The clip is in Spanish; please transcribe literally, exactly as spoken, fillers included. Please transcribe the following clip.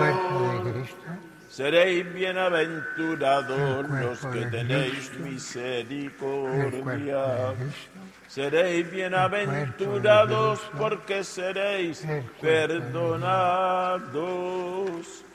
cuerpo de Cristo. Seréis bienaventurados El los cuerpo que de tenéis Cristo. El cuerpo misericordia. de Cristo. Seréis bienaventurados porque seréis El cuerpo de perdonados.